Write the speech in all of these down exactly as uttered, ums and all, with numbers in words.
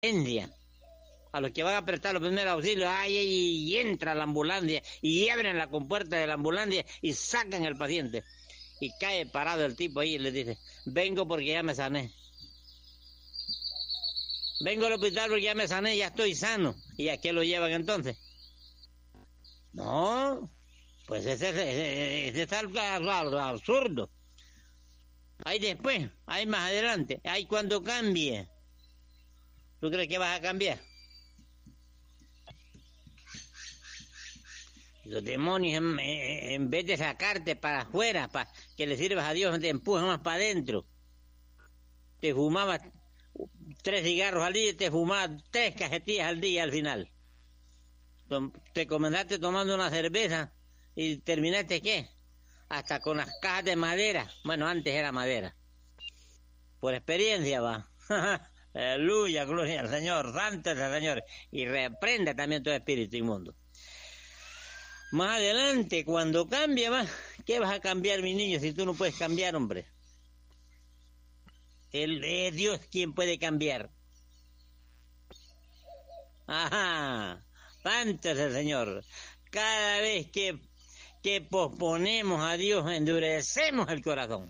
a los que van a prestar los primeros auxilios, ay, y, y entra la ambulancia y abren la compuerta de la ambulancia y sacan al paciente. Y cae parado el tipo ahí y le dice, vengo porque ya me sané. Vengo al hospital porque ya me sané, ya estoy sano. ¿Y a qué lo llevan entonces? No, pues ese, ese, ese es algo absurdo. Ahí después, ahí más adelante, ahí cuando cambie. ¿Tú crees que vas a cambiar? Los demonios, en, en vez de sacarte para afuera, para que le sirvas a Dios, te empujan más para adentro. Te fumabas tres cigarros al día y te fumabas tres cajetillas al día al final. Te comenzaste tomando una cerveza y terminaste, ¿qué? Hasta con las cajas de madera. Bueno, antes era madera. Por experiencia, va. Aleluya, gloria al Señor, santo es el Señor. Y reprenda también todo espíritu inmundo. Más adelante, cuando cambie, va, ¿qué vas a cambiar, mi niño, si tú no puedes cambiar, hombre? El, es Dios quien puede cambiar. Ajá, santo es el Señor. Cada vez que, que posponemos a Dios, endurecemos el corazón.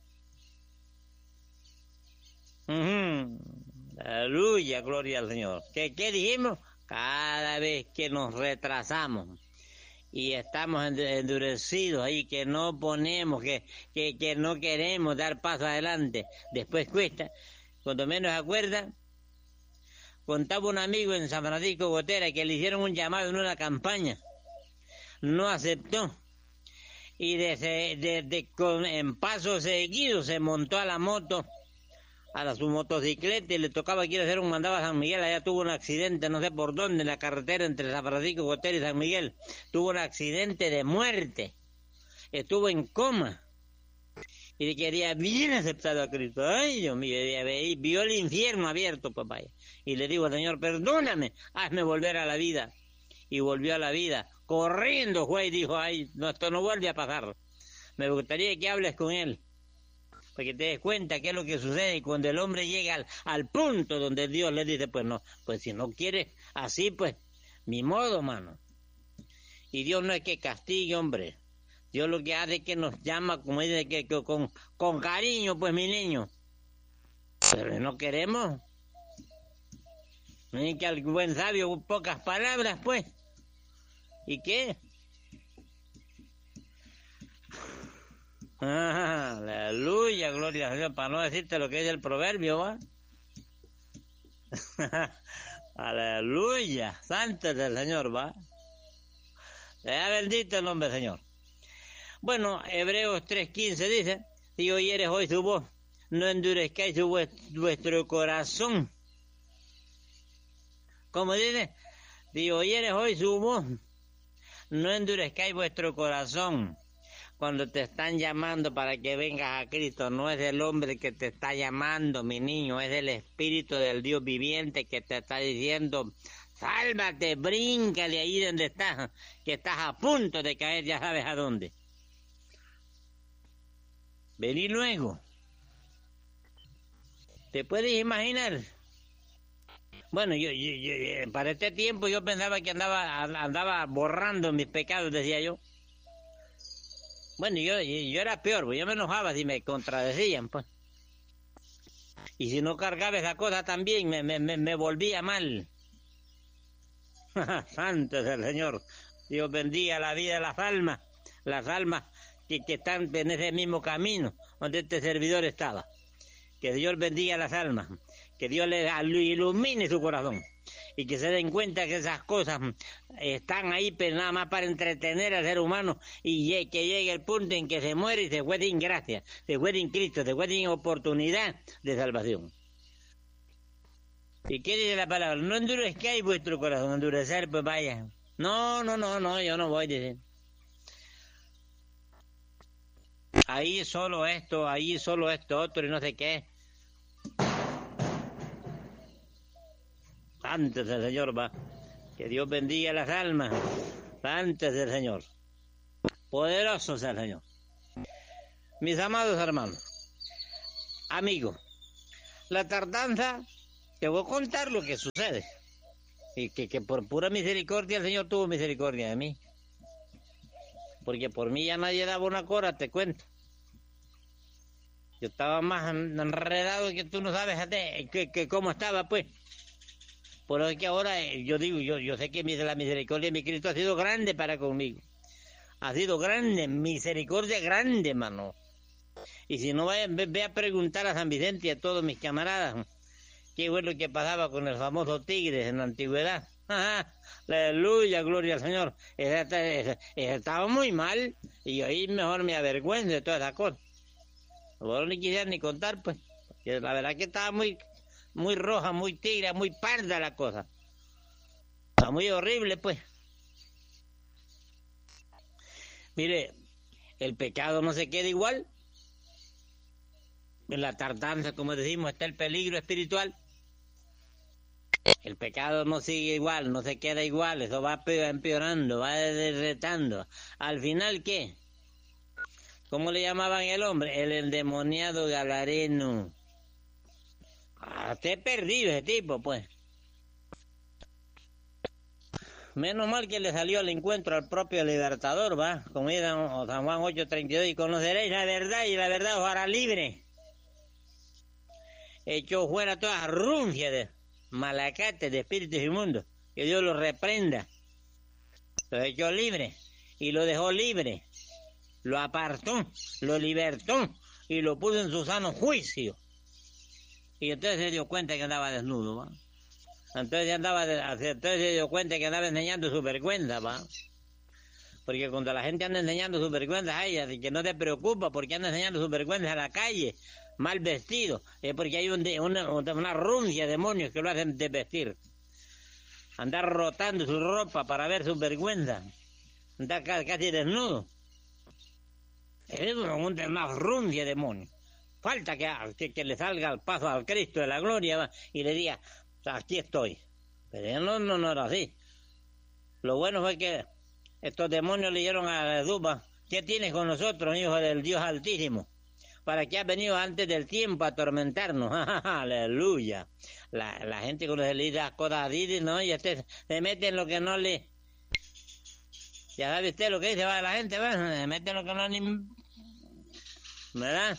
Uh-huh. Aleluya, gloria al Señor. ¿Qué, qué dijimos? Cada vez que nos retrasamos y estamos endurecidos ahí, que no ponemos, que, que, que no queremos dar paso adelante, después cuesta. Cuando menos acuerda, contaba un amigo en San Francisco Gotera que le hicieron un llamado en una campaña, no aceptó, y desde, desde con, en paso seguido se montó a la moto, a la, su motocicleta, y le tocaba quiere hacer un mandado a San Miguel. Allá tuvo un accidente, no sé por dónde, en la carretera entre San Francisco Gotera y San Miguel. Tuvo un accidente de muerte. Estuvo en coma. Y le quería bien aceptado a Cristo. Ay, Dios mío, vio el infierno abierto, papá. Y le digo al Señor, perdóname, hazme volver a la vida. Y volvió a la vida. Corriendo fue y dijo, ay, no, esto no vuelve a pasar. Me gustaría que hables con él, para que te des cuenta qué es lo que sucede. Y cuando el hombre llega al, al punto donde Dios le dice, pues no, pues si no quieres así, pues, mi modo, mano. Y Dios no es que castigue, hombre. Dios lo que hace es que nos llama, como dice, que, que con, con cariño, pues, mi niño. Pero no queremos. Ni que al buen sabio, pocas palabras, pues. ¿Y qué? Ah, aleluya, gloria a Dios, para no decirte lo que es el proverbio, ¿va? Aleluya, santo es el Señor, ¿va? Sea bendito el nombre del Señor. Bueno, Hebreos tres quince dice, si oyeres hoy su voz, no endurezcáis su vuestro corazón. Como dice, si oyeres hoy su voz, no endurezcáis vuestro corazón. Cuando te están llamando para que vengas a Cristo, no es el hombre que te está llamando, mi niño, es el Espíritu del Dios viviente que te está diciendo, sálvate, bríncale ahí donde estás, que estás a punto de caer, ya sabes a dónde. Vení luego. ¿Te puedes imaginar? Bueno, yo, yo, yo para este tiempo yo pensaba que andaba, andaba borrando mis pecados, decía yo. Bueno, yo, yo era peor, pues yo me enojaba si me contradecían, pues. Y si no cargaba esa cosa también, me, me, me, me volvía mal. Santo es el Señor. Dios bendiga la vida de las almas, las almas que, que están en ese mismo camino donde este servidor estaba. Que Dios bendiga las almas, que Dios les ilumine su corazón. Y que se den cuenta que esas cosas están ahí pero nada más para entretener al ser humano y que llegue el punto en que se muere y se fue sin gracia, se fue sin Cristo, se fue sin oportunidad de salvación. ¿Y qué dice la palabra? No endurezcáis vuestro corazón, endurecer, pues vaya. No, no, no, no, yo no voy a decir. Ahí solo esto, ahí solo esto otro y no sé qué. Santo es el Señor, va. Que Dios bendiga las almas. Santo es el Señor. Poderoso es el Señor. Mis amados hermanos, amigos, la tardanza Te voy a contar lo que sucede. Y que, que por pura misericordia el Señor tuvo misericordia de mí. Porque por mí ya nadie daba una cora, te cuento. Yo estaba más enredado que tú no sabes que, que cómo estaba, pues. Por eso es que ahora eh, yo digo, yo, yo sé que la misericordia de mi Cristo ha sido grande para conmigo. Ha sido grande, misericordia grande, mano. Y si no, vaya, ve, ve a preguntar a San Vicente y a todos mis camaradas qué fue lo que pasaba con el famoso Tigres en la antigüedad. Aleluya, gloria al Señor. Ese, ese, ese estaba muy mal y ahí mejor me avergüenzo de todas esas cosas. No ni quisiera ni contar, pues. Que la verdad que estaba muy, muy roja, muy tigre, muy parda la cosa. Está muy horrible, pues. Mire, el pecado no se queda igual. En la tardanza, como decimos, está el peligro espiritual. El pecado no sigue igual, no se queda igual, eso va empeorando, va derretando. Al final, ¿qué? ¿Cómo le llamaban el hombre? El endemoniado galareno. Ah, te he perdido ese tipo, pues. Menos mal que le salió al encuentro al propio Libertador, ¿va? Como dice San Juan ocho treinta y dos, y conoceréis la verdad, y la verdad os hará libre. Echó fuera todas runcias de malacates de espíritus inmundos, que Dios lo reprenda. Lo echó libre, y lo dejó libre. Lo apartó, lo libertó, y lo puso en su sano juicio. Y entonces se dio cuenta que andaba desnudo, ¿va? Entonces andaba, entonces se dio cuenta que andaba enseñando su vergüenza, ¿va? Porque cuando la gente anda enseñando sus vergüenzas a ella, y que no te preocupa porque anda enseñando sus vergüenzas a la calle, mal vestido, es porque hay un, una, una runcia de demonios que lo hacen desvestir. Andar rotando su ropa para ver sus vergüenzas, andar casi desnudo. Es una, una runcia de demonios. Falta que, que, que le salga al paso al Cristo de la gloria, ¿va? Y le diga, aquí estoy. Pero no, no, no era así. Lo bueno fue que estos demonios le dijeron a Jesús, ¿qué tienes con nosotros, hijo del Dios Altísimo? ¿Para qué has venido antes del tiempo a atormentarnos? Aleluya. La, la gente cuando se le dice las cosas así, ¿no? Y este se mete en lo que no le... Ya sabe usted lo que dice, va, la gente, va, se mete en lo que no ni... ¿Verdad?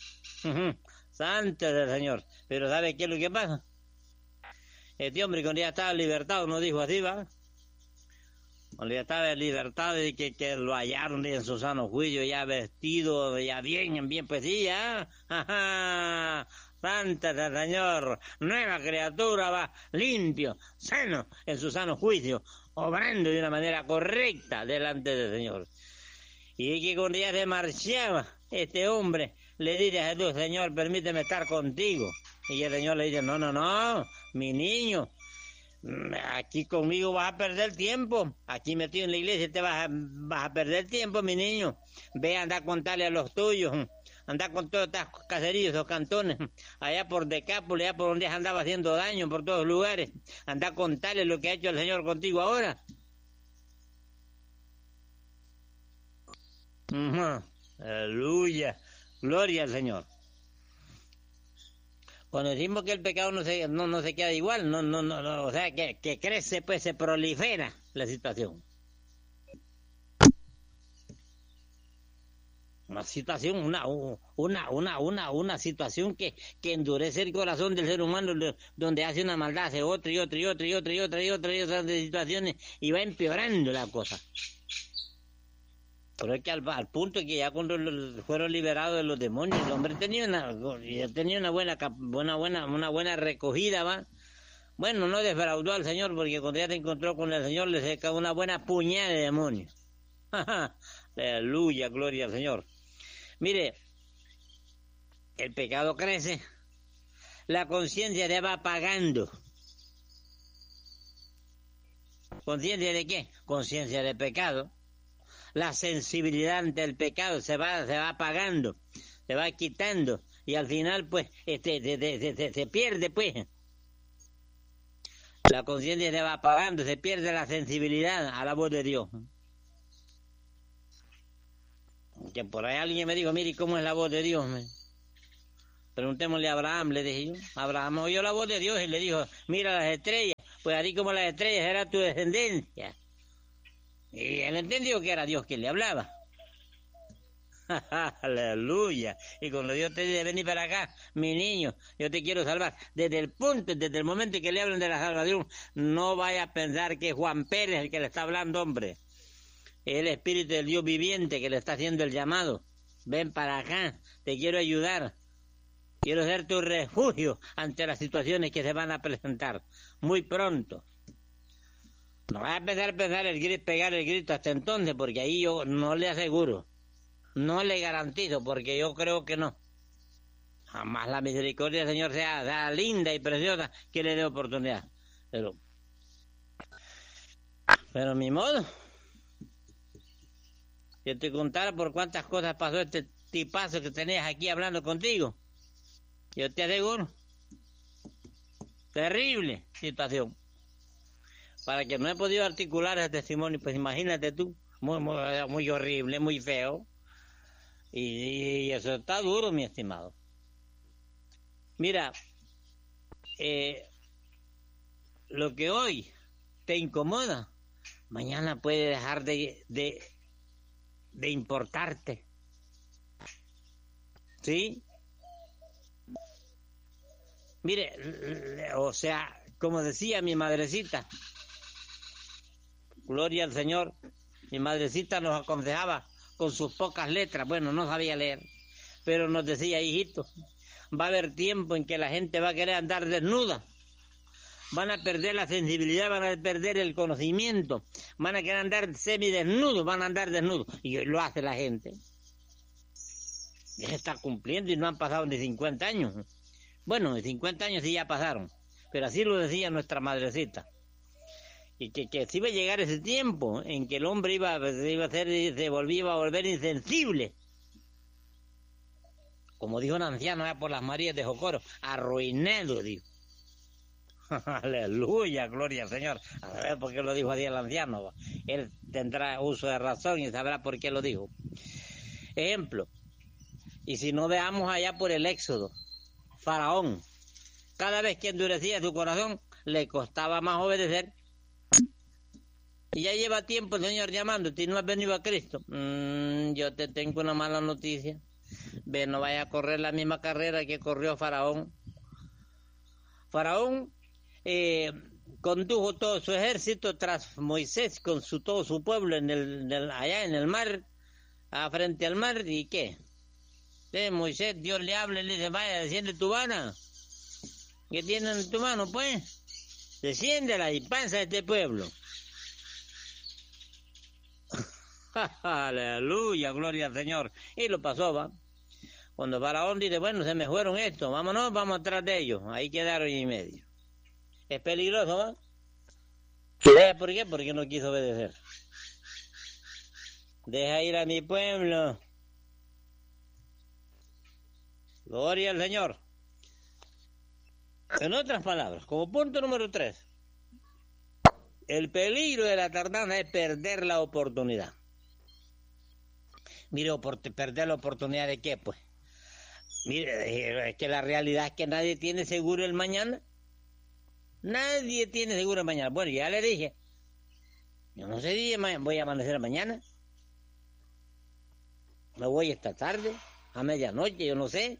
Santo del Señor. Pero ¿sabe qué es lo que pasa? Este hombre cuando ya estaba libertado no dijo así, ¿va? Cuando ya estaba en libertad y que, que lo hallaron en su sano juicio, ya vestido, ya bien, bien, pues sí, ya. ¡Ja, Santa del Señor! Nueva criatura, va, limpio, sano, en su sano juicio, obrando de una manera correcta delante del Señor. Y que cuando ya se marchaba, este hombre le dice a Jesús, Señor, permíteme estar contigo. Y el Señor le dice, no, no, no, mi niño, aquí conmigo vas a perder tiempo. Aquí metido en la iglesia te vas a, vas a perder tiempo, mi niño. Ve, anda a contarle a los tuyos. Anda con todos estos caseríos o cantones. Allá por Decápolis, allá por donde andaba haciendo daño, por todos lugares. Anda a contarle lo que ha hecho el Señor contigo ahora. Uh-huh. Aleluya. Gloria al Señor. Cuando decimos que el pecado no se, no, no se queda igual, no, no, no, no, o sea, que, que crece, pues se prolifera la situación. Una situación, una, una, una, una, una situación que, que endurece el corazón del ser humano, donde hace una maldad, hace otra y otra y otra y otra y otra y otra y otras situaciones, y va empeorando la cosa. Pero es que al, al punto que ya cuando fueron liberados de los demonios, el hombre tenía una, tenía una buena, buena, buena, una buena recogida, ¿va? Bueno, no defraudó al Señor, porque cuando ya se encontró con el Señor le saca una buena puñada de demonios. Aleluya, gloria al Señor. Mire, el pecado crece, la conciencia se va apagando. ¿Conciencia de qué? Conciencia de pecado. La sensibilidad ante el pecado se va, se va apagando, se va quitando, y al final, pues, este, se, se, se, se pierde, pues. La conciencia se va apagando, se pierde la sensibilidad a la voz de Dios. Que por ahí alguien me dijo, mire, ¿cómo es la voz de Dios? Preguntémosle a Abraham, le dije yo. Abraham oyó la voz de Dios y le dijo, mira las estrellas, pues así como las estrellas era tu descendencia. Y él entendió que era Dios quien le hablaba. Aleluya. Y cuando Dios te dice, vení para acá, mi niño, yo te quiero salvar. Desde el punto, desde el momento que le hablan de la salvación, no vaya a pensar que es Juan Pérez el que le está hablando, hombre. Es el Espíritu del Dios viviente que le está haciendo el llamado. Ven para acá, te quiero ayudar. Quiero ser tu refugio ante las situaciones que se van a presentar muy pronto. No vas a empezar a pensar el grito, pegar el grito hasta entonces, porque ahí yo no le aseguro. No le garantizo, porque yo creo que no. Jamás la misericordia del Señor sea, sea linda y preciosa que le dé oportunidad. Pero, pero mi modo, yo te contara por cuántas cosas pasó este tipazo que tenías aquí hablando contigo. Yo te aseguro. Terrible situación. Para que no he podido articular ese testimonio, pues imagínate tú. Muy, muy, muy horrible, muy feo. Y, y eso está duro, mi estimado. Mira, eh, lo que hoy te incomoda, mañana puede dejar de, de, de importarte. ¿Sí? Mire, o sea, como decía mi madrecita, gloria al Señor, mi madrecita nos aconsejaba con sus pocas letras, bueno, no sabía leer, pero nos decía, hijito, va a haber tiempo en que la gente va a querer andar desnuda, van a perder la sensibilidad, van a perder el conocimiento, van a querer andar semidesnudos, van a andar desnudos, y lo hace la gente. Ya se está cumpliendo y no han pasado ni cincuenta años. Bueno, cincuenta años sí ya pasaron, pero así lo decía nuestra madrecita. Y que, que sí iba a llegar ese tiempo en que el hombre iba, iba a ser, se volvía, iba a volver insensible. Como dijo un anciano allá por las Marías de Jocoro, arruinado, dijo. Aleluya, gloria al Señor. A ver por qué lo dijo así el anciano. Él tendrá uso de razón y sabrá por qué lo dijo. Ejemplo, y si no veamos allá por el Éxodo, Faraón, cada vez que endurecía su corazón, le costaba más obedecer. Y ya lleva tiempo el Señor llamándote y no has venido a Cristo. Mm, yo te tengo una mala noticia. Ve, no vaya a correr la misma carrera que corrió Faraón. Faraón eh, condujo todo su ejército tras Moisés con su, todo su pueblo en el, en el, allá en el mar, a frente al mar. ¿Y qué? De Moisés, Dios le habla y le dice, vaya, desciende tu vara. ¿Qué tienes en tu mano, pues? Desciéndela y pasa a este pueblo. Aleluya, gloria al Señor. Y lo pasó, va. Cuando Faraón dice, bueno, se me fueron estos, vámonos, vamos atrás de ellos. Ahí quedaron y medio. Es peligroso, ¿va? ¿Sabes por qué? Porque no quiso obedecer. Deja ir a mi pueblo. Gloria al Señor. En otras palabras, como punto número tres, el peligro de la tardanza es perder la oportunidad. Mire, perder la oportunidad de qué, pues. Mire, es que la realidad es que nadie tiene seguro el mañana. Nadie tiene seguro el mañana. Bueno, ya le dije, yo no sé si voy a amanecer mañana. Me voy esta tarde, a medianoche, yo no sé.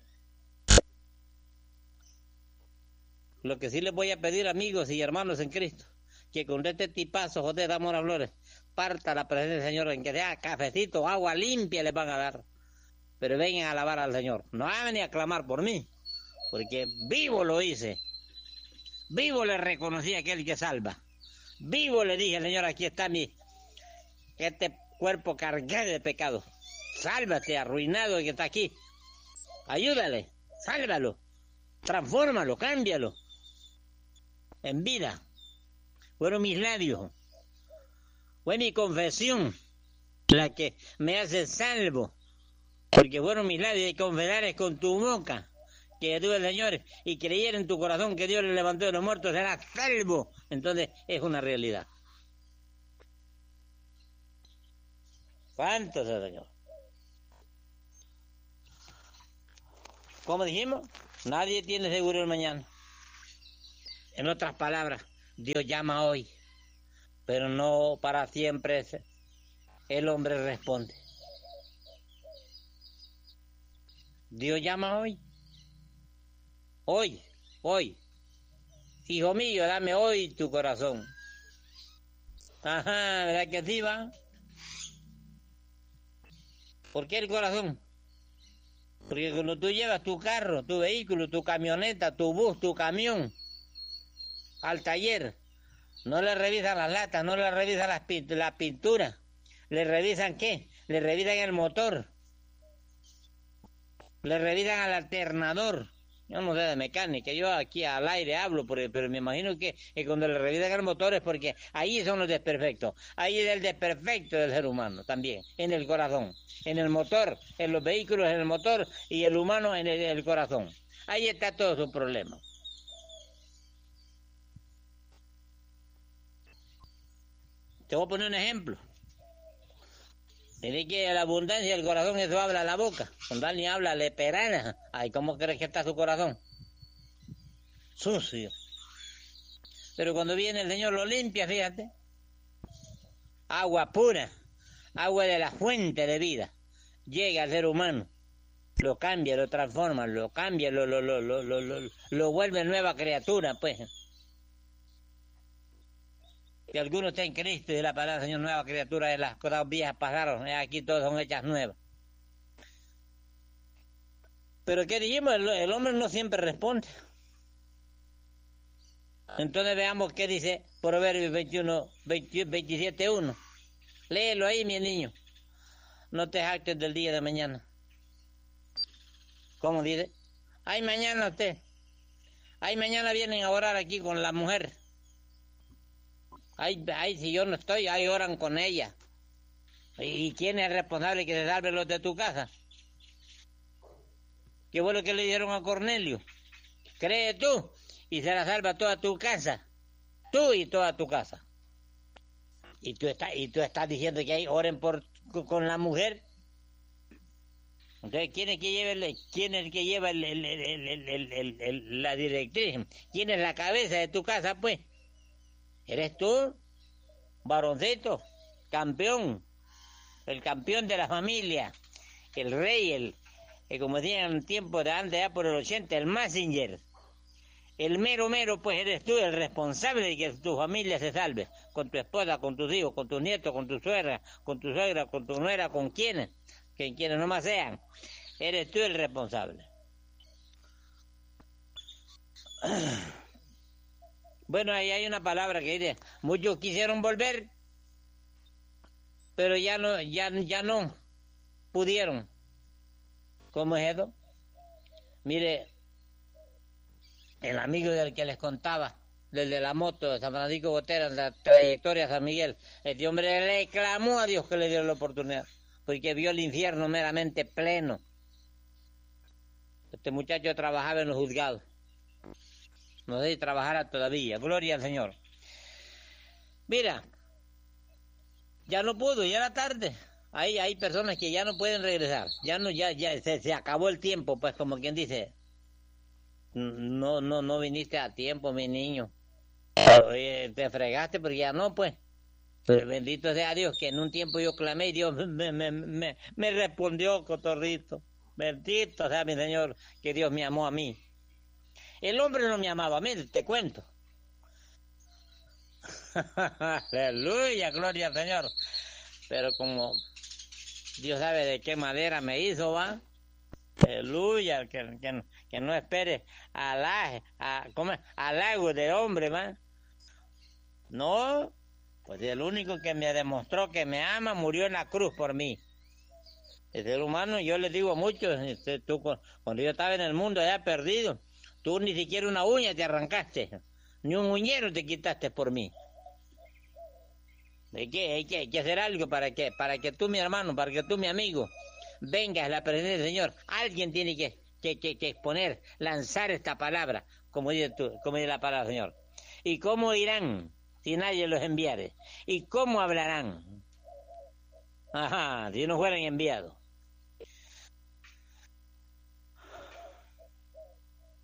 Lo que sí les voy a pedir, amigos y hermanos en Cristo, que con este tipazo, José Zamora Flores, parta la presencia del Señor, en que sea cafecito, agua limpia les van a dar. Pero vengan a alabar al Señor. No van a venir a clamar por mí, porque vivo lo hice. Vivo le reconocí a aquel que salva. Vivo le dije, Señor, aquí está mi, este cuerpo cargado de pecado. Sálvate, arruinado que está aquí. Ayúdale, sálvalo, transfórmalo, cámbialo en vida. Fueron mis labios, fue mi confesión la que me hace salvo, porque fueron mis labios y confesares con tu boca que tú, el Señor, y creyera en tu corazón que Dios le levantó de los muertos, serás salvo. Entonces es una realidad. ¿Cuánto es el Señor? ¿Cómo dijimos? Nadie tiene seguro el mañana. En otras palabras, Dios llama hoy, pero no para siempre. El hombre responde. Dios llama hoy. Hoy, hoy. Hijo mío, dame hoy tu corazón. Ajá, ¿verdad que sí va? ¿Por qué el corazón? Porque cuando tú llevas tu carro, tu vehículo, tu camioneta, tu bus, tu camión al taller, no le revisan las latas, no le revisan las pint la pintura. ¿Le revisan qué? Le revisan el motor. Le revisan al alternador. Yo no sé de mecánica, yo aquí al aire hablo, pero, pero me imagino que, que cuando le revisan el motor es porque ahí son los desperfectos. Ahí es el desperfecto del ser humano también, en el corazón, en el motor, en los vehículos, en el motor y el humano en el, en el corazón. Ahí está todo su problema. Te voy a poner un ejemplo. Dice que la abundancia del corazón, eso habla la boca. Cuando alguien habla leperana, ay, ¿cómo crees que está su corazón? Sucio. Pero cuando viene el Señor lo limpia, fíjate. Agua pura, agua de la fuente de vida. Llega al ser humano, lo cambia, lo transforma, lo cambia, lo, lo, lo, lo, lo, lo, lo vuelve nueva criatura, pues. Si alguno está en Cristo y la palabra del Señor, nueva criatura, de las cosas viejas pasaron, aquí todas son hechas nuevas. Pero ¿qué dijimos? El, el hombre no siempre responde. Entonces veamos qué dice Proverbios veintiuno, veinte, veintisiete, uno. Léelo ahí, mi niño. No te jactes del día de mañana. ¿Cómo dice? Ay, mañana usted. Ay, mañana vienen a orar aquí con la mujer. Ay, ay, si yo no estoy, ahí oran con ella. ¿Y quién es el responsable que se salve los de tu casa? ¿Qué fue lo que le dieron a Cornelio? Cree tú y se la salva toda tu casa. Tú y toda tu casa. Y tú estás, y tú estás diciendo que ahí oren por, con la mujer. Entonces, ¿quién es que lleva el, quién es el que lleva el, el, el, el, el, el, la directriz? ¿Quién es la cabeza de tu casa, pues? ¿Eres tú, varoncito, campeón, el campeón de la familia, el rey, el, el como decían en tiempo de antes, ya por el ochenta, el messenger, el mero mero, pues eres tú el responsable de que tu familia se salve, con tu esposa, con tus hijos, con tus nietos, con tu suegra, con tu suegra, con tu nuera, con quienes, que quienes nomás sean, eres tú el responsable. Bueno, ahí hay una palabra que dice, muchos quisieron volver, pero ya no, ya, ya no pudieron. ¿Cómo es eso? Mire, el amigo del que les contaba, del de la moto de San Francisco Botera, en la trayectoria San Miguel, este hombre le clamó a Dios que le diera la oportunidad, porque vio el infierno meramente pleno. Este muchacho trabajaba en los juzgados. No sé si trabajara todavía. Gloria al Señor. Mira, ya no pudo, ya era tarde. Hay, hay personas que ya no pueden regresar. Ya no, ya, ya se, se acabó el tiempo, pues como quien dice. No, no, no viniste a tiempo, mi niño. Oye, te fregaste, pero ya no, pues. Pero bendito sea Dios, que en un tiempo yo clamé y Dios me, me, me, me respondió, cotorrito. Bendito sea mi Señor, que Dios me amó a mí. El hombre no me amaba a mí, te cuento. Aleluya, gloria al Señor. Pero como Dios sabe de qué madera me hizo, va. Aleluya, que, que, que no espere al halago de hombre, va. No, pues el único que me demostró que me ama murió en la cruz por mí. El ser humano, yo les digo a muchos, este, tú, cuando yo estaba en el mundo allá perdido, tú ni siquiera una uña te arrancaste, ni un uñero te quitaste por mí. ¿De qué? Hay que, hay que hacer algo para que, para que tú, mi hermano, para que tú, mi amigo, vengas a la presencia del Señor. Alguien tiene que, que, que, que exponer, lanzar esta palabra, como dice, tú, como dice la palabra del Señor. ¿Y cómo irán si nadie los enviare? ¿Y cómo hablarán? Ajá, si no fueran enviados.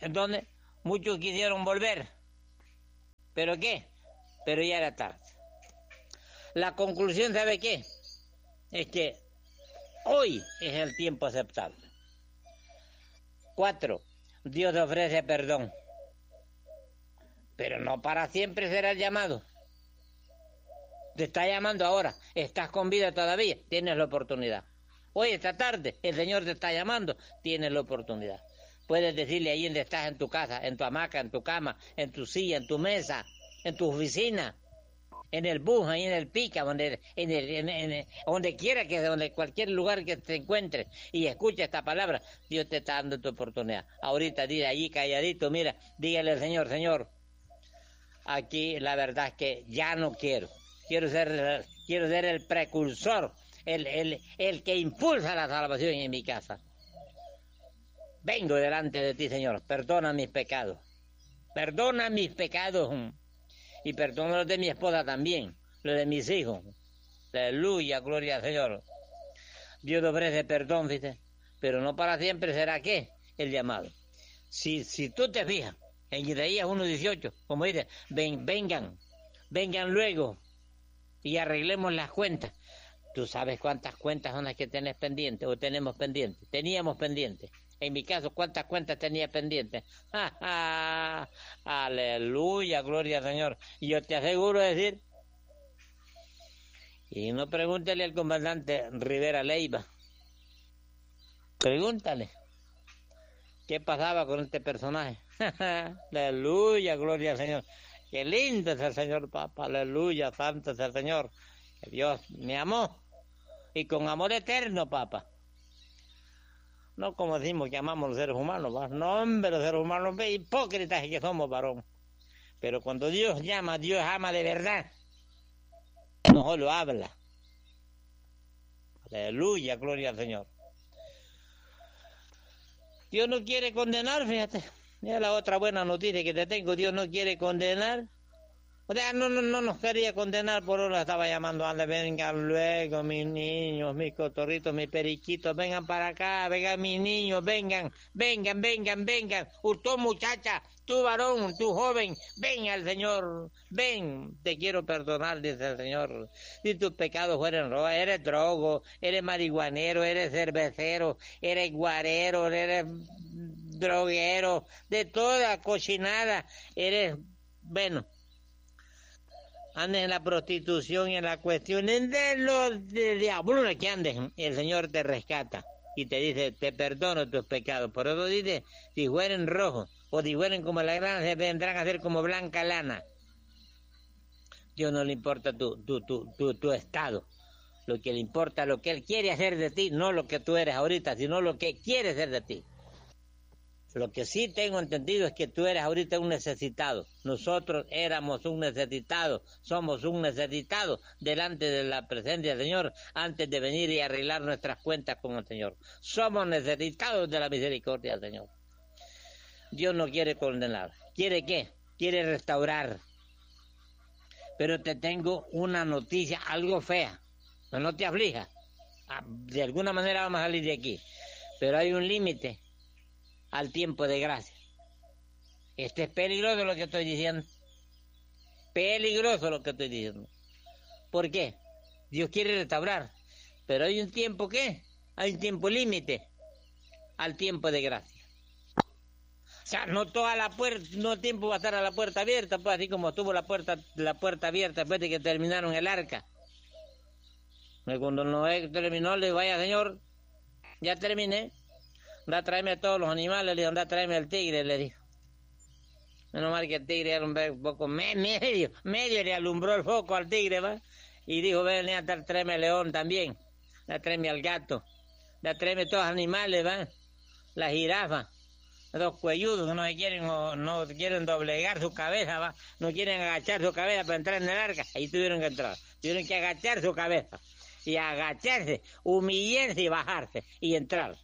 Entonces, muchos quisieron volver. ¿Pero qué? Pero ya era tarde. La conclusión, ¿sabe qué? Es que hoy es el tiempo aceptable. Cuatro, Dios ofrece perdón. Pero no para siempre será el llamado. Te está llamando ahora, estás con vida todavía, tienes la oportunidad. Hoy, esta tarde, el Señor te está llamando, tienes la oportunidad. Puedes decirle ahí donde estás, en tu casa, en tu hamaca, en tu cama, en tu silla, en tu mesa, en tu oficina, en el bus, ahí en el pica, donde, en el, en, en, donde quiera que, donde cualquier lugar que te encuentres y escucha esta palabra, Dios te está dando tu oportunidad. Ahorita, dile allí calladito, mira, dígale al Señor, Señor, aquí la verdad es que ya no quiero. Quiero ser, quiero ser el precursor, el, el, el que impulsa la salvación en mi casa. Vengo delante de ti, Señor, perdona mis pecados. Perdona mis pecados. Y perdona los de mi esposa también, los de mis hijos. Aleluya, gloria al Señor. Dios te ofrece perdón, ¿viste? Pero no para siempre será, ¿qué? El llamado. Si, si tú te fijas, en Isaías uno dieciocho, como dice, ven, vengan, vengan luego y arreglemos las cuentas. ¿Tú sabes cuántas cuentas son las que tenés pendientes o tenemos pendientes? Teníamos pendientes. En mi caso, ¿cuántas cuentas tenía pendientes? ¡Ja, ja! Aleluya, gloria al Señor. Y yo te aseguro decir, y no pregúntale al comandante Rivera Leiva, pregúntale qué pasaba con este personaje. Aleluya, gloria al Señor. Qué lindo es el Señor, Papa. Aleluya, santo es el Señor. Que Dios me amó. Y con amor eterno, Papa. No como decimos que amamos a los seres humanos, ¿va? No, hombre, los seres humanos, ve, hipócritas que somos, varón. Pero cuando Dios llama, Dios ama de verdad. No solo habla. Aleluya, gloria al Señor. Dios no quiere condenar, fíjate. Mira la otra buena noticia que te tengo. Dios no quiere condenar. O sea, no, no, no nos quería condenar, por ahora estaba llamando, ande, vengan luego, mis niños, mis cotorritos, mis periquitos, vengan para acá, vengan mis niños, vengan, vengan, vengan, vengan. Tú muchacha, tú varón, tú joven, ven al Señor, ven, te quiero perdonar, dice el Señor. Si tus pecados fueran robo, eres drogo, eres marihuanero, eres cervecero, eres guarero, eres droguero, de toda cochinada, eres, bueno, andes en la prostitución y en la cuestión de los de diablos que andes, el Señor te rescata y te dice, te perdono tus pecados. Por eso dice, si fueren rojos o si fueren como la grana, se vendrán a ser como blanca lana. Dios no le importa tu, tu, tu, tu, tu estado. Lo que le importa, lo que Él quiere hacer de ti, no lo que tú eres ahorita, sino lo que quiere hacer de ti. Lo que sí tengo entendido es que tú eres ahorita un necesitado. Nosotros éramos un necesitado, somos un necesitado delante de la presencia del Señor antes de venir y arreglar nuestras cuentas con el Señor. Somos necesitados de la misericordia del Señor. Dios no quiere condenar. ¿Quiere qué? Quiere restaurar. Pero te tengo una noticia algo fea. No, no te aflijas. De alguna manera vamos a salir de aquí. Pero hay un límite al tiempo de gracia. Este es peligroso lo que estoy diciendo. Peligroso lo que estoy diciendo. ¿Por qué? Dios quiere restaurar. Pero hay un tiempo, ¿qué? Hay un tiempo límite al tiempo de gracia. O sea, no toda la puerta, no tiempo va a estar a la puerta abierta, pues así como estuvo la puerta, la puerta abierta después de que terminaron el arca. Y cuando Noé terminó, le dijo, vaya Señor, ya terminé. Anda a traerme a todos los animales, le dijo, anda a traerme al tigre, le dijo. Menos mal que el tigre era un poco medio, medio le alumbró el foco al tigre, ¿va? Y dijo, ven a traerme al león también, a traerme al gato, a traerme todos los animales, ¿va? La jirafa, los cuelludos que no se quieren, o no quieren doblegar su cabeza, ¿va? No quieren agachar su cabeza para entrar en el arca, ahí tuvieron que entrar, tuvieron que agachar su cabeza, y agacharse, humillarse y bajarse, y entrar.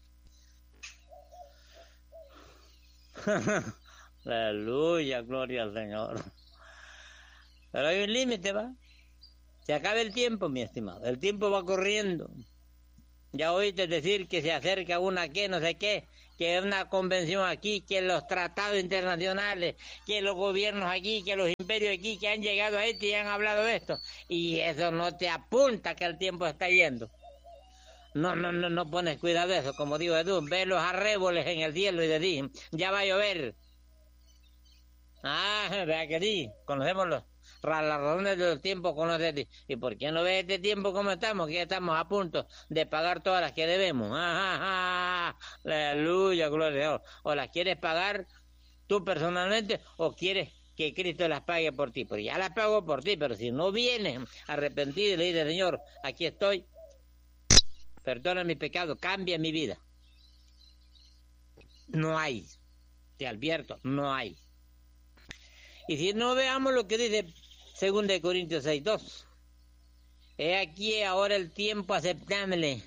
Aleluya, gloria al Señor. Pero hay un límite, ¿va? Se acaba el tiempo, mi estimado. El tiempo va corriendo. Ya oíste decir que se acerca una que no sé qué, que una convención aquí, que los tratados internacionales, que los gobiernos aquí, que los imperios aquí, que han llegado a este y han hablado de esto. Y eso no te apunta que el tiempo está yendo. No, no, no, no pones cuidado de eso, como digo Edu, ve los arréboles en el cielo y decís, ya va a llover. Ah, vea que sí, conocemos los, las razones del tiempo, conoces. ¿Y por qué no ves este tiempo como estamos? Que ya estamos a punto de pagar todas las que debemos. Ajá, ajá, aleluya, gloria a Dios. O las quieres pagar tú personalmente o quieres que Cristo las pague por ti. Porque ya las pago por ti, pero si no vienes arrepentido y le dices, Señor, aquí estoy, perdona mi pecado, cambia mi vida. No hay, te advierto, no hay. Y si no, veamos lo que dice segunda de Corintios seis dos. He aquí ahora el tiempo aceptable.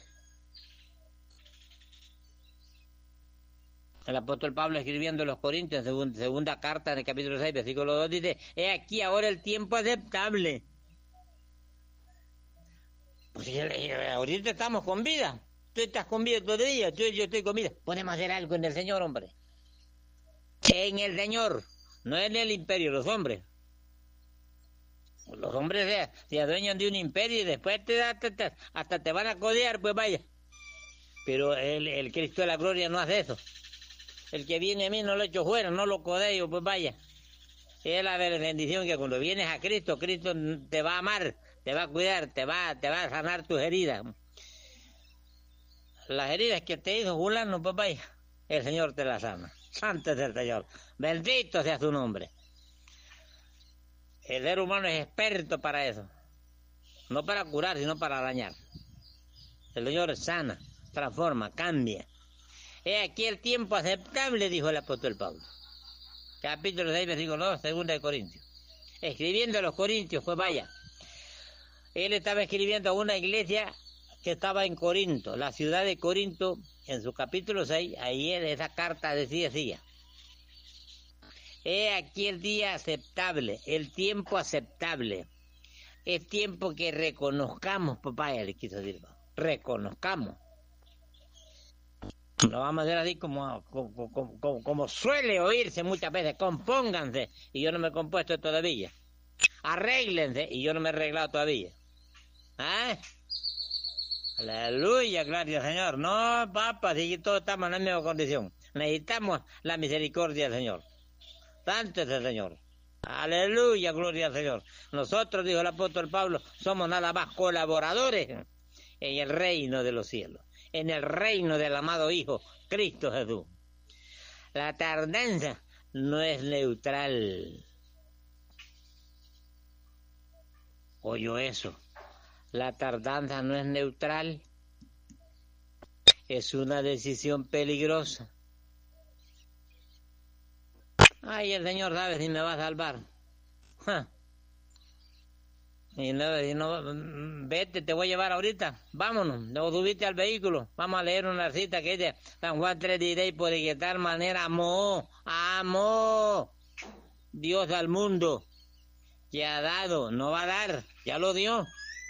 El apóstol Pablo escribiendo a los Corintios, segunda, segunda carta en el capítulo seis, versículo dos, dice, he aquí ahora el tiempo aceptable. Pues ahorita estamos con vida. Tú estás con vida todavía, tú, yo estoy con vida. Podemos hacer algo en el Señor, hombre. En el Señor. No en el imperio, los hombres. Los hombres se, se adueñan de un imperio y después te, te, te, hasta te van a codear, pues vaya. Pero el, el Cristo de la gloria no hace eso. El que viene a mí no lo echo fuera, no lo codeo, pues vaya. Es la bendición que cuando vienes a Cristo, Cristo te va a amar, te va a cuidar, te va, te va a sanar tus heridas. Las heridas que te hizo fulano, pues vaya, el Señor te las sana. Santo es el Señor. Bendito sea su nombre. El ser humano es experto para eso. No para curar, sino para dañar. El Señor sana, transforma, cambia. He aquí el tiempo aceptable, dijo el apóstol Pablo. Capítulo seis, versículo dos, segunda de Corintios. Escribiendo a los Corintios, pues vaya. Él estaba escribiendo a una iglesia que estaba en Corinto, la ciudad de Corinto. En su capítulo seis, ahí en esa carta decía así. He aquí el día aceptable, el tiempo aceptable. Es tiempo que reconozcamos, papá, le quiso decir. Reconozcamos. Lo vamos a hacer así como, como, como, como, como suele oírse muchas veces. Compónganse, y yo no me he compuesto todavía. Arréglense, y yo no me he arreglado todavía. ¿Ah? Aleluya, gloria al Señor. No, papá, si todos estamos en la misma condición. Necesitamos la misericordia del Señor. Santo es el Señor. Aleluya, gloria al Señor. Nosotros, dijo el apóstol Pablo, somos nada más colaboradores en el reino de los cielos, en el reino del amado Hijo, Cristo Jesús. La tardanza no es neutral. ¿Oyó eso? La tardanza no es neutral, es una decisión peligrosa. Ay, el Señor sabe si me va a salvar. Ja. Y no, y no, vete, te voy a llevar ahorita, vámonos, no subiste al vehículo, vamos a leer una cita que dice San Juan tres dieciséis, por de tal manera amó, amó Dios al mundo, que ha dado, no va a dar, ya lo dio.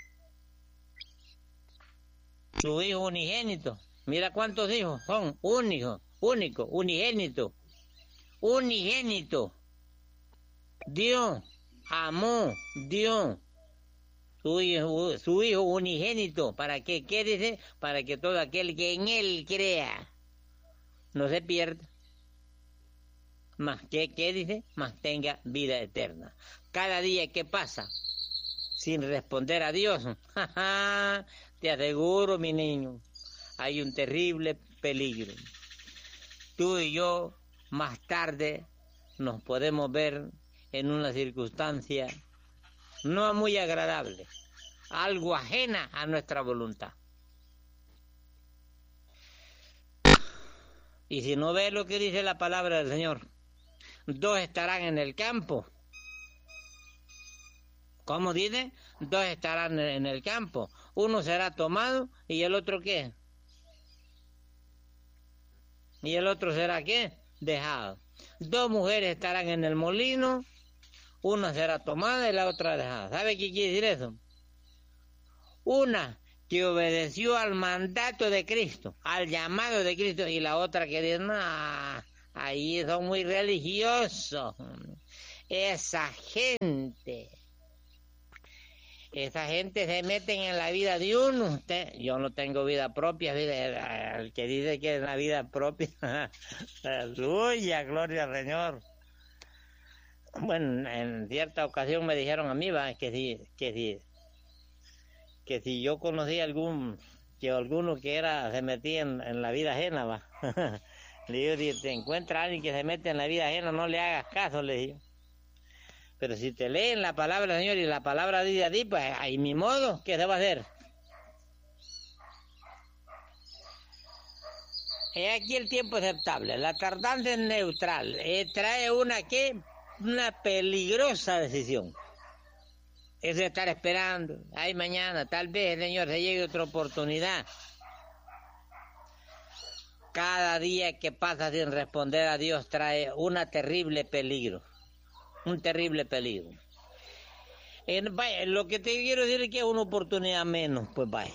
Su hijo unigénito. Mira cuántos hijos son. Un hijo, único, unigénito. Unigénito. Dios, amó, Dios. Su hijo, su hijo unigénito. ¿Para qué? ¿Qué dice? Para que todo aquel que en él crea no se pierda. Más que, ¿qué dice? Más tenga vida eterna. Cada día que pasa sin responder a Dios, te aseguro, mi niño, hay un terrible peligro. Tú y yo más tarde nos podemos ver en una circunstancia no muy agradable, algo ajena a nuestra voluntad. Y si no ves lo que dice la palabra del Señor, dos estarán en el campo. ¿Cómo dice? Dos estarán en el campo. Uno será tomado y el otro ¿qué? Y el otro será ¿qué? Dejado. Dos mujeres estarán en el molino, una será tomada y la otra dejada. ¿Sabe qué quiere decir eso? Una que obedeció al mandato de Cristo, al llamado de Cristo, y la otra que dice, no, ahí son muy religiosos. Esa gente, esa gente se meten en la vida de uno. Usted, yo no tengo vida propia, vida, el que dice que es la vida propia, aleluya, gloria al Señor. Bueno, en cierta ocasión me dijeron a mí, va, que si, que si, que si yo conocía algún, que alguno que era, se metía en, en la vida ajena, va. Le digo, si te encuentra alguien que se mete en la vida ajena, no le hagas caso, le digo. Pero si te leen la palabra del Señor y la palabra dice a ti, pues hay mi modo, ¿qué se va a hacer? He aquí el tiempo aceptable, la tardanza es neutral, eh, trae una que una peligrosa decisión. Es de estar esperando, ay mañana, tal vez el Señor se llegue otra oportunidad. Cada día que pasa sin responder a Dios trae una terrible peligro, un terrible peligro. Eh, vaya, lo que te quiero decir es que es una oportunidad menos, pues vaya.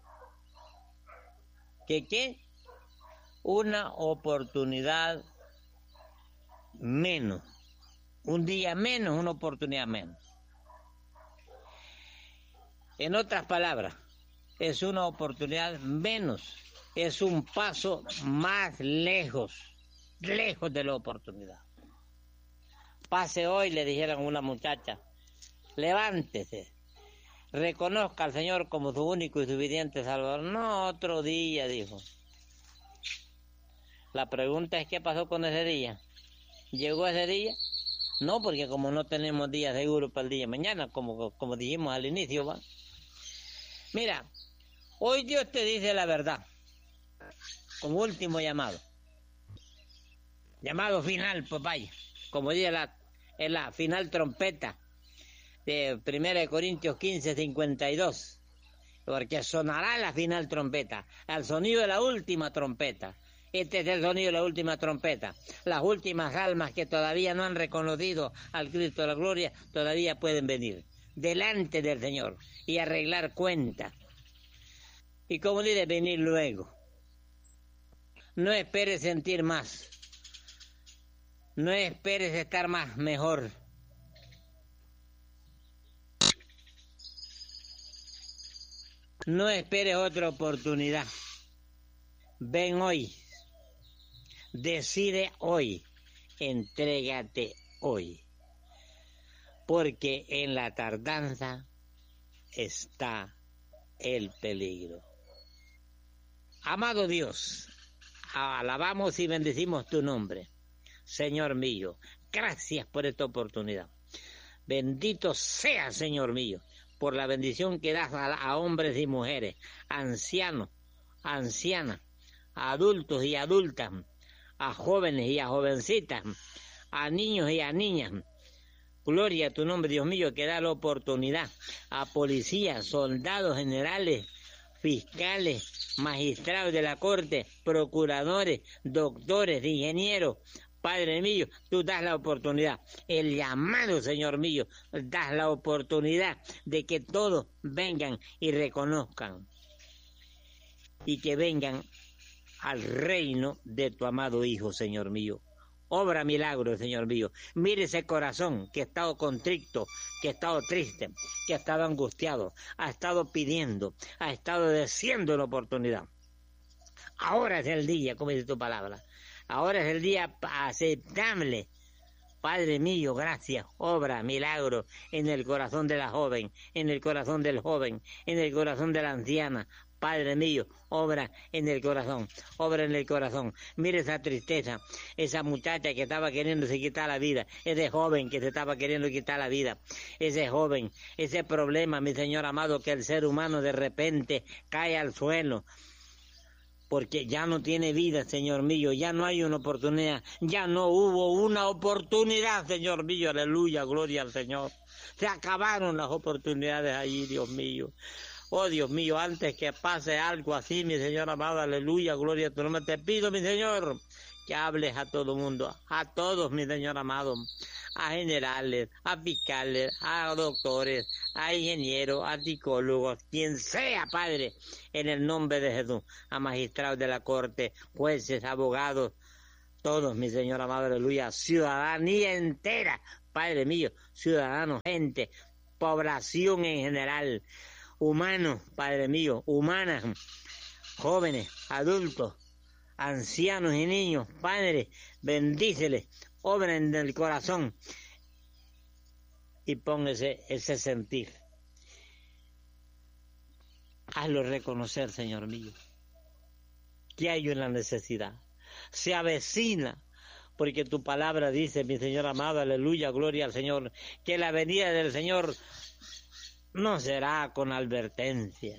¿Qué qué? Una oportunidad menos. Un día menos, una oportunidad menos. En otras palabras, es una oportunidad menos, es un paso más lejos, lejos de la oportunidad. Pase hoy, le dijeron a una muchacha, levántese, reconozca al Señor como su único y suficiente Salvador. No, otro día, dijo. La pregunta es, ¿qué pasó con ese día? ¿Llegó ese día? No, porque como no tenemos día seguro para el día de mañana, como, como dijimos al inicio, ¿va? Mira, hoy Dios te dice la verdad, como último llamado. Llamado final, pues vaya, como dice la, en la final trompeta de primera de Corintios quince, cincuenta y dos, porque sonará la final trompeta, al sonido de la última trompeta. Este es el sonido de la última trompeta. Las últimas almas que todavía no han reconocido al Cristo de la gloria, todavía pueden venir delante del Señor y arreglar cuentas. Y como dice, venir luego. No esperes sentir más. No esperes estar más mejor. No esperes otra oportunidad. Ven hoy. Decide hoy, entrégate hoy, porque en la tardanza está el peligro. Amado Dios, alabamos y bendecimos tu nombre, Señor mío, gracias por esta oportunidad. Bendito sea, Señor mío, por la bendición que das a, a hombres y mujeres, ancianos, ancianas, a adultos y adultas, a jóvenes y a jovencitas, a niños y a niñas. Gloria a tu nombre, Dios mío, que da la oportunidad a policías, soldados, generales, fiscales, magistrados de la corte, procuradores, doctores, ingenieros. Padre mío, tú das la oportunidad, el llamado, Señor mío, das la oportunidad de que todos vengan y reconozcan y que vengan al reino de tu amado Hijo, Señor mío. Obra milagro, Señor mío. Mire ese corazón que ha estado contrito, que ha estado triste, que ha estado angustiado, ha estado pidiendo, ha estado deseando la oportunidad. Ahora es el día, como dice tu palabra. Ahora es el día aceptable. Padre mío, gracias, obra, milagro en el corazón de la joven, en el corazón del joven, en el corazón de la anciana. Padre mío, obra en el corazón, obra en el corazón. Mire esa tristeza, esa muchacha que estaba queriéndose quitar la vida, ese joven que se estaba queriendo quitar la vida, ese joven, ese problema, mi Señor amado, que el ser humano de repente cae al suelo, porque ya no tiene vida, Señor mío, ya no hay una oportunidad, ya no hubo una oportunidad, Señor mío, aleluya, gloria al Señor. Se acabaron las oportunidades allí, Dios mío. Oh, Dios mío, antes que pase algo así, mi Señor amado, aleluya, gloria a tu nombre, te pido, mi Señor, que hables a todo mundo, a todos, mi Señor amado, a generales, a fiscales, a doctores, a ingenieros, a psicólogos, quien sea, Padre, en el nombre de Jesús, a magistrados de la corte, jueces, abogados, todos, mi Señor amado, aleluya, ciudadanía entera, Padre mío, ciudadanos, gente, población en general, humanos, Padre mío, humanas, jóvenes, adultos, ancianos y niños, Padre, bendíceles, obren en el corazón y póngase ese sentir. Hazlo reconocer, Señor mío, que hay una necesidad. Se avecina, porque tu palabra dice, mi Señor amado, aleluya, gloria al Señor, que la venida del Señor no será con advertencia,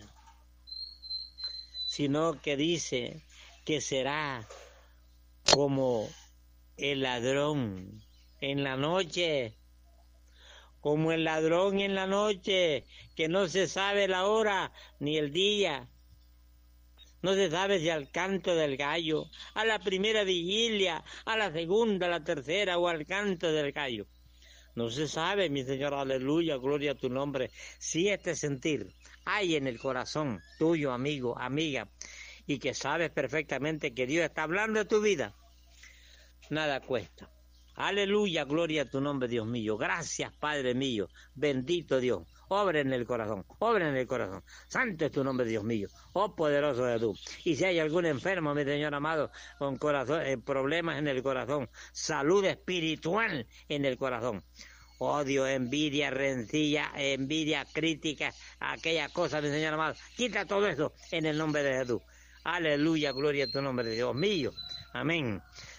sino que dice que será como el ladrón en la noche, como el ladrón en la noche, que no se sabe la hora ni el día. No se sabe si al canto del gallo, a la primera vigilia, a la segunda, a la tercera o al canto del gallo. No se sabe, mi Señor, aleluya, gloria a tu nombre, si este sentir hay en el corazón tuyo, amigo, amiga, y que sabes perfectamente que Dios está hablando de tu vida. Nada cuesta. Aleluya, gloria a tu nombre, Dios mío. Gracias, Padre mío. Bendito Dios. Obra en el corazón, obra en el corazón. Santo es tu nombre, Dios mío. Oh, poderoso de tú. Y si hay algún enfermo, mi Señor amado, con corazón, eh, problemas en el corazón, salud espiritual en el corazón, odio, envidia, rencilla, envidia, crítica, aquella cosa, mi Señor amado, quita todo eso en el nombre de Jesús. Aleluya, gloria a tu nombre, Dios mío. Amén.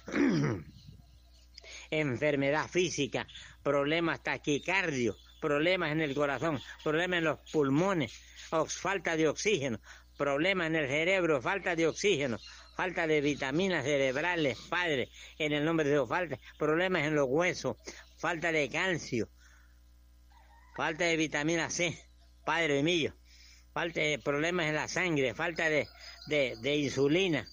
Enfermedad física, problemas taquicardio, problemas en el corazón, problemas en los pulmones, falta de oxígeno, problemas en el cerebro, falta de oxígeno, falta de vitaminas cerebrales, Padre, en el nombre de Dios, falta, problemas en los huesos, falta de calcio, falta de vitamina C, Padre mío, falta de problemas en la sangre, falta de, de, de insulina,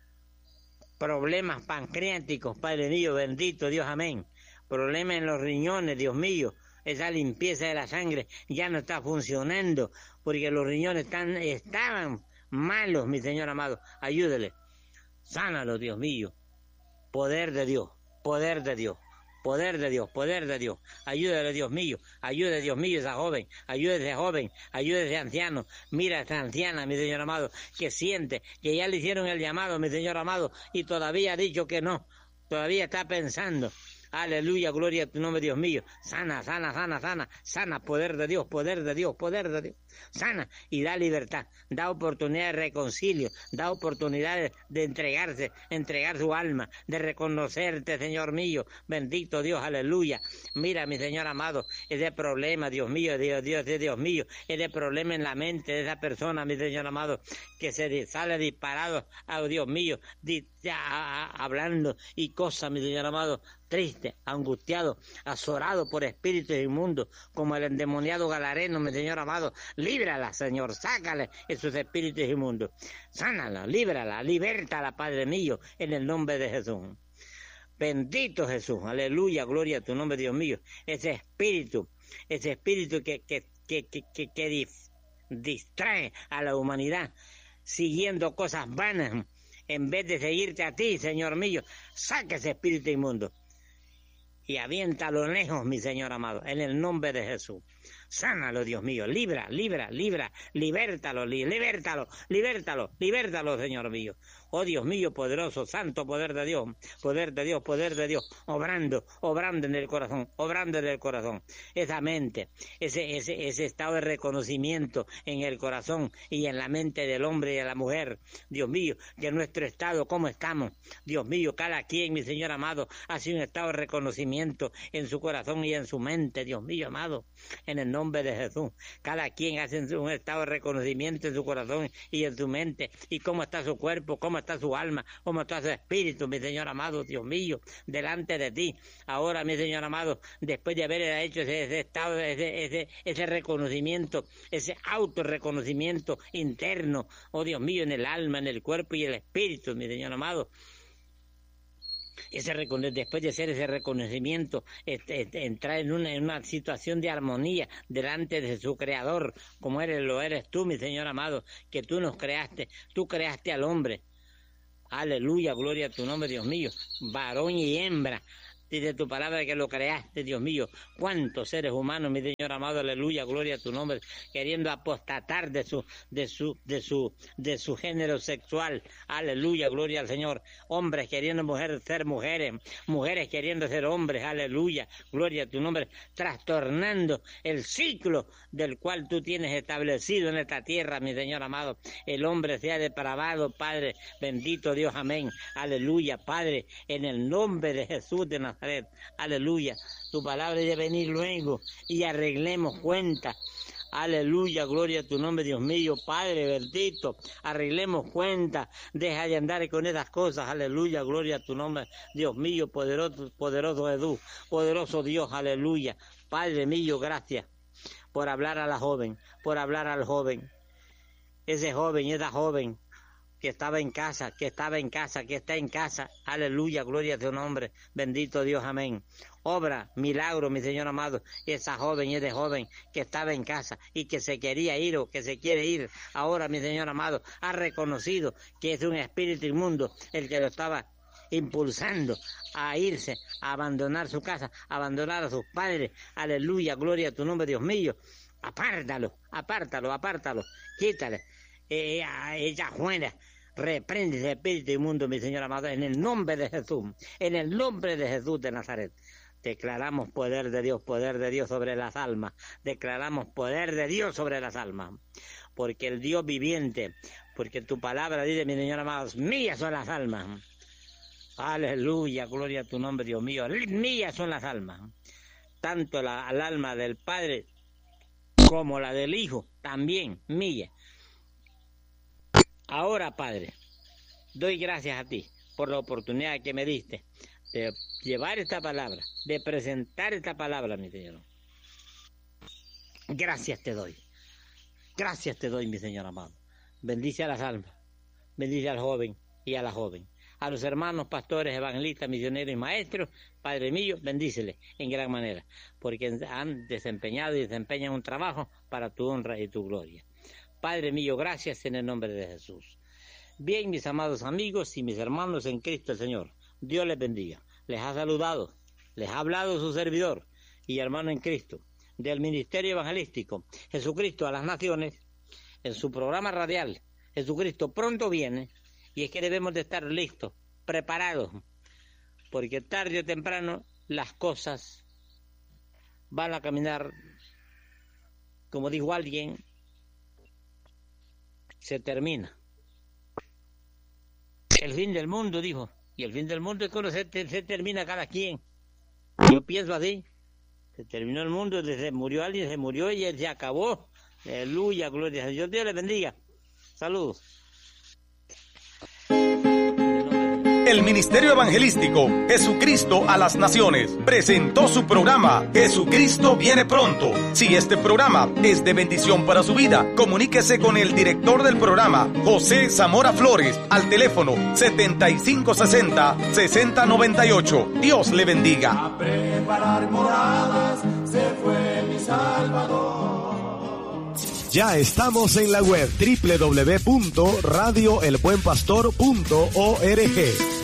problemas pancreáticos, Padre mío, bendito Dios, amén, problemas en los riñones, Dios mío, esa limpieza de la sangre ya no está funcionando, porque los riñones están, estaban malos, mi Señor amado, ayúdele, sánalo, Dios mío, poder de Dios, poder de Dios, poder de Dios, poder de Dios, ayúdale, Dios mío, ayúdale, Dios mío, esa joven, ayúdale, ese joven, ayúdale, ese anciano, mira a esta anciana, mi Señor amado, que siente que ya le hicieron el llamado, mi Señor amado, y todavía ha dicho que no, todavía está pensando. Aleluya, gloria a tu nombre, Dios mío. Sana, sana, sana, sana, sana, poder de Dios, poder de Dios, poder de Dios. Sana y da libertad, da oportunidad de reconcilio, da oportunidad de, de entregarse, entregar su alma, de reconocerte, Señor mío. Bendito Dios, aleluya. Mira, mi Señor amado, ese problema, Dios mío, Dios, Dios, Dios mío, ese problema en la mente de esa persona, mi Señor amado, que se sale disparado, oh Dios mío, di, ya, a, a, hablando y cosas, mi Señor amado, triste, angustiado, azorado por espíritus inmundos, como el endemoniado galareno, mi Señor amado, líbrala, Señor, sácale esos espíritus inmundos, sánala, líbrala, libértala, Padre mío, en el nombre de Jesús. Bendito Jesús, aleluya, gloria a tu nombre, Dios mío, ese espíritu, ese espíritu que, que, que, que, que, que distrae a la humanidad, siguiendo cosas vanas, en vez de seguirte a ti, Señor mío, saca ese espíritu inmundo y aviéntalo lejos, mi Señor amado, en el nombre de Jesús. Sánalo, Dios mío, libra, libra, libra, libértalo, li, libértalo, libértalo, libértalo, Señor mío. Oh Dios mío, poderoso, santo poder de Dios, poder de Dios, poder de Dios, obrando, obrando en el corazón, obrando en el corazón. Esa mente, ese, ese, ese estado de reconocimiento en el corazón y en la mente del hombre y de la mujer. Dios mío, que nuestro estado, ¿cómo estamos? Dios mío, cada quien, mi Señor amado, hace un estado de reconocimiento en su corazón y en su mente, Dios mío amado, en el nombre de Jesús. Cada quien hace un estado de reconocimiento en su corazón y en su mente, y cómo está su cuerpo, cómo está su alma, cómo está su espíritu, mi Señor amado, Dios mío, delante de ti. Ahora, mi Señor amado, después de haber hecho ese, ese estado, ese, ese, ese reconocimiento, ese autorreconocimiento interno, oh Dios mío, en el alma, en el cuerpo y el espíritu, mi Señor amado, Ese recono- después de hacer ese reconocimiento, este, este, entrar en una, en una situación de armonía delante de su creador, como eres, lo eres tú, mi Señor amado, que tú nos creaste, tú creaste al hombre. Aleluya, gloria a tu nombre, Dios mío, varón y hembra. Dice tu palabra que lo creaste, Dios mío. Cuántos seres humanos, mi Señor amado, aleluya, gloria a tu nombre, queriendo apostatar de su, de su, de su, de su género sexual. Aleluya, gloria al Señor. Hombres queriendo mujeres ser mujeres, mujeres queriendo ser hombres, aleluya, gloria a tu nombre, trastornando el ciclo del cual tú tienes establecido en esta tierra, mi Señor amado. El hombre sea depravado, Padre, bendito Dios, amén. Aleluya, Padre, en el nombre de Jesús de Nazaret. Aleluya, tu palabra debe venir luego y arreglemos cuenta. Aleluya, gloria a tu nombre, Dios mío, Padre bendito, arreglemos cuenta, deja de andar con esas cosas. Aleluya, gloria a tu nombre, Dios mío, poderoso, poderoso Jesús, poderoso Dios, aleluya. Padre mío, gracias por hablar a la joven, por hablar al joven, ese joven, esa joven que estaba en casa, que estaba en casa, que está en casa. Aleluya, gloria a tu nombre, bendito Dios, amén. Obra, milagro, mi Señor amado, esa joven y ese joven que estaba en casa y que se quería ir o que se quiere ir. Ahora, mi Señor amado, ha reconocido que es un espíritu inmundo el que lo estaba impulsando a irse, a abandonar su casa, a abandonar a sus padres. Aleluya, gloria a tu nombre, Dios mío. Apártalo, apártalo, apártalo, quítale. Eh, ella fuera, reprende ese espíritu inmundo, mi Señor amado, en el nombre de Jesús, en el nombre de Jesús de Nazaret. Declaramos poder de Dios, poder de Dios sobre las almas, declaramos poder de Dios sobre las almas, porque el Dios viviente, porque tu palabra dice, mi Señor amado, mías son las almas. Aleluya, gloria a tu nombre, Dios mío, mías son las almas, tanto la, el alma del Padre como la del Hijo, también mía. Ahora, Padre, doy gracias a ti por la oportunidad que me diste de llevar esta palabra, de presentar esta palabra, mi Señor. Gracias te doy. Gracias te doy, mi Señor amado. Bendice a las almas, bendice al joven y a la joven. A los hermanos, pastores, evangelistas, misioneros y maestros, Padre mío, bendíceles en gran manera, porque han desempeñado y desempeñan un trabajo para tu honra y tu gloria. Padre mío, gracias en el nombre de Jesús. Bien, mis amados amigos y mis hermanos en Cristo el Señor, Dios les bendiga. Les ha saludado, les ha hablado su servidor y hermano en Cristo, del Ministerio Evangelístico Jesucristo a las Naciones, en su programa radial. Jesucristo pronto viene y es que debemos de estar listos, preparados, porque tarde o temprano las cosas van a caminar, como dijo alguien, se termina. El fin del mundo, dijo. Y el fin del mundo es cuando se, se termina cada quien. Yo pienso así. Se terminó el mundo, se murió alguien, se murió y él se acabó. Aleluya, gloria a Dios. Dios les bendiga. Saludos. El Ministerio Evangelístico Jesucristo a las Naciones presentó su programa Jesucristo viene pronto. Si este programa es de bendición para su vida, comuníquese con el director del programa, José Zamora Flores, al teléfono setenta y cinco sesenta, sesenta noventa y ocho. Dios le bendiga. A preparar moradas se fue mi Salvador. Ya estamos en la web doble u doble u doble u punto radio el buen pastor punto org.